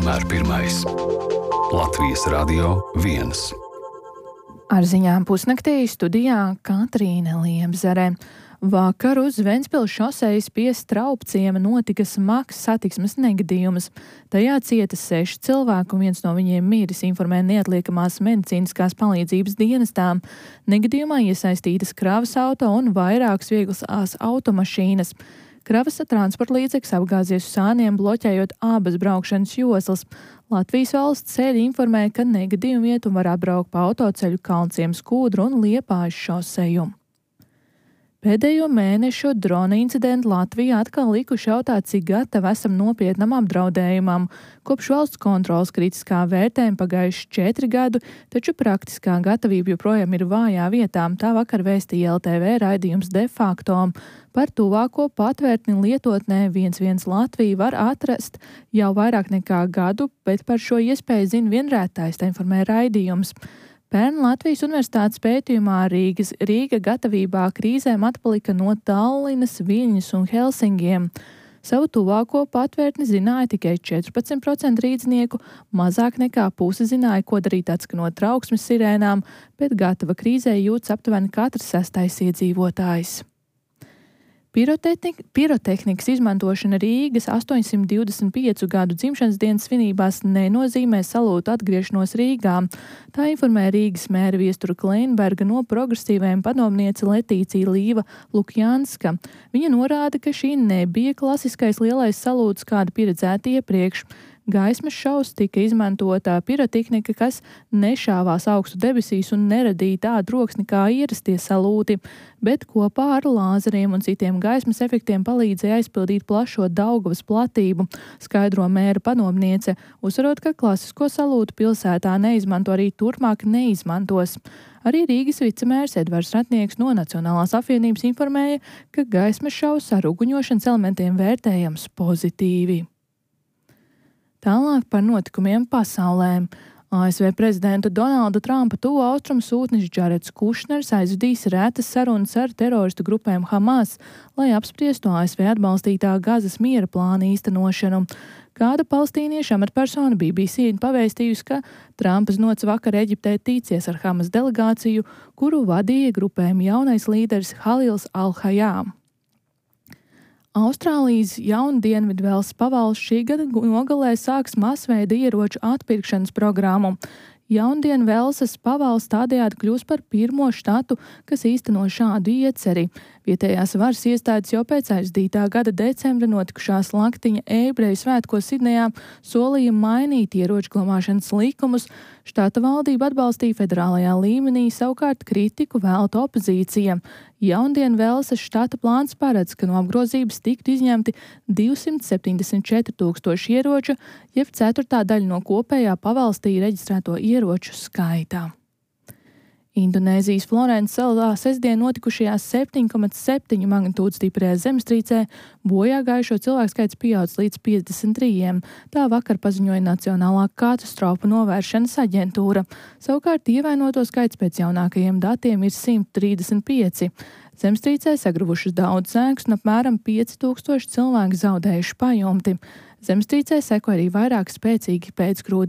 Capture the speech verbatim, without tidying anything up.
vienmēr pirmais. Latvijas Radio viens. Ar ziņām pusnaktī studijā Katrīna Liemzere. Vakar uz Ventspils šosejas pie Straupciema notika smags satiksmes negadījums. Tajā cieta seši cilvēki un viens no viņiem miris, informē neatliekamās medicīniskās palīdzības dienestām. Negadījumā iesaistītas kravas auto un vairākas vieglas automašīnas. Kravas transporta līdzeklis apgāzies uz sāniem, bloķējot abas braukšanas joslas. Latvijas valsts ceļi informē, ka negadījumu vietu var atbraukt pa autoceļu Kalnciem Skūdru un Liepājas šoseju. Pēdējo mēnešu drona incidentu Latvijā atkal likuši jautāt, cik gatavi esam nopietnam apdraudējumam. Kopš valsts kontrolas kritiskā vērtējuma pagājuši četri gadu, taču praktiskā gatavība joprojām ir vājā vietā. Tā vakar vēstīja L T V raidījums De facto. Par tuvāko patvērtni lietotnē viens viens Latvija var atrast jau vairāk nekā gadu, bet par šo iespēju zina vien rētājs, tā informē raidījums. Pērn Latvijas Universitātes pētījumā Rīgas, Rīga gatavībā krīzēm atpalika no Tallinas, Viļņas un Helsingiem. Savu tuvāko patvērtni zināja tikai četrpadsmit procenti rīdznieku, mazāk nekā puse zināja, ko darīt atskanot trauksmes sirēnām, bet gatava krīzē jūtas aptuveni katrs sestais iedzīvotājs. Pirotehnik, pirotehnikas izmantošana Rīgas astoņsimt divdesmit piecu gadu dzimšanas dienas svinībās nenozīmē salūtu atgriešanos Rīgā. Tā informē Rīgas mēra Viestura Kleinberga no progresīvajiem padomniece Letīcija Līva Lukjanska. Viņa norāda, ka šī nebija klasiskais lielais salūts, kāda pieredzēta iepriekš. Gaismas šaus tika izmantota pirotehnika, kas nešāvās augstu debesīs un neradīja tādu troksni kā ierastie salūti, bet kopā ar lāzeriem un citiem gaismas efektiem palīdzēja aizpildīt plašo Daugavas platību, skaidro mēra padomniece, uzsverot, ka klasisko salūtu pilsētā neizmanto arī turpmāk neizmantos. Arī Rīgas vicemērs Edvards Ratnieks no Nacionālās apvienības informēja, ka gaismas šaus ar uguņošanas elementiem vērtējams pozitīvi. Tālāk par notikumiem pasaulē. A S V prezidenta Donalda Trumpa tuvu austrumu sūtnis Džareds Kušners aizvadīs rētas sarunas ar teroristu grupēm Hamas, lai apspriestu A S V atbalstītā Gazas miera plāna īstenošanu. Kāda palestīniešu amatpersona B B C pavēstījusi, ka Trumps noc vakar Eģiptē ticies ar Hamas delegāciju, kuru vadīja grupējuma jaunais līderis Halils Al-Hayā. Austrālijas Jaundienvidvelsas pavalsts šī gada nogalē sāks masveida ieroču atpirkšanas programmu. Jaundienvelsas pavalsts tādējādi kļūs par pirmo štatu, kas īsteno šādu ieceri. Vietējās varas iestādes jau pēc aizdītā gada decembra notikušās Laktiņa ebreju svētkos Sidnejā solīja mainīt ieroču glabāšanas likumus. Štata valdība atbalstīja federālajā līmenī, savukārt kritiku velta opozīcija. Jaundienvelsas štata plāns paredz, ka no apgrozības tiktu izņemti divsimt septiņdesmit četri tūkstoši ieroču, jeb ceturtā daļa no kopējā pavalstī reģistrēto ieroču skaitā. Indonēzijas Florences salā sestdien notikušajā septiņi komats septiņi magnitūdas stiprajā zemestrīcē bojā gājušo cilvēku skaits pieaudzis līdz piecdesmit trim. Tā vakar paziņoja Nacionālā katastrofu novēršanas aģentūra. Savukārt ievainoto skaits pēc jaunākajiem datiem ir simt trīsdesmit pieci. Zemestrīcē sagruvušas daudz ēkas un apmēram pieci tūkstoši cilvēku zaudējuši pajumti. Zemestrīcē seko arī vairāk spēcīgi pēcgrūdi